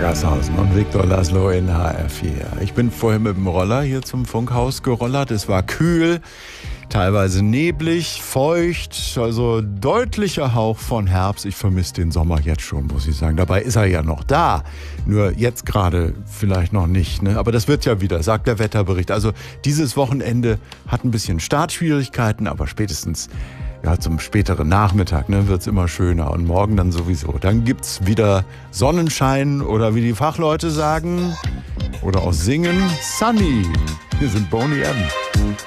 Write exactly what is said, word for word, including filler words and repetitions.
Lagershausen und Viktor Laszlo in H R vier. Ich bin vorhin mit dem Roller hier zum Funkhaus gerollert. Es war kühl, teilweise neblig, feucht, also deutlicher Hauch von Herbst. Ich vermisse den Sommer jetzt schon, muss ich sagen. Dabei ist er ja noch da, nur jetzt gerade vielleicht noch nicht, ne? Aber das wird ja wieder, sagt der Wetterbericht. Also dieses Wochenende hat ein bisschen Startschwierigkeiten, aber spätestens ja, zum späteren Nachmittag, ne, wird's immer schöner und morgen dann sowieso. Dann gibt's wieder Sonnenschein oder wie die Fachleute sagen oder auch singen, Sunny. Hier sind Boney M.